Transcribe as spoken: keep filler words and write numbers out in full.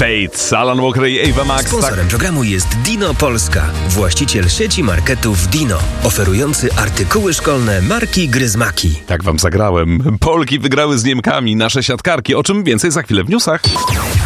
Fate, Alan Walker i Ava Max. Sponsorem tak. programu jest Dino Polska, właściciel sieci marketów Dino, oferujący artykuły szkolne marki Gryzmaki. Tak wam zagrałem. Polki wygrały z Niemkami, nasze siatkarki, o czym więcej za chwilę w newsach.